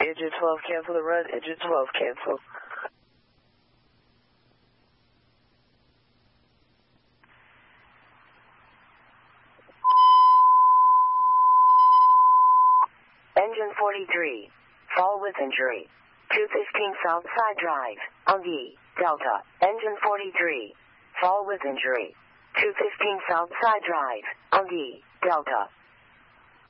Engine 12, cancel the run. Engine 12, cancel. Engine 43, fall with injury. 215 Southside Drive, Ungi, Delta. Engine 43, fall with injury. 215 Southside Drive, Ungi, Delta.